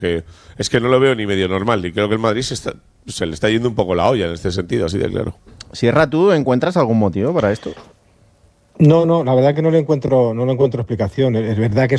Es que no lo veo ni medio normal, y creo que el Madrid se le está yendo un poco la olla en este sentido, así de claro. Sierra, ¿tú encuentras algún motivo para esto? No, la verdad que no le encuentro explicación. Es verdad que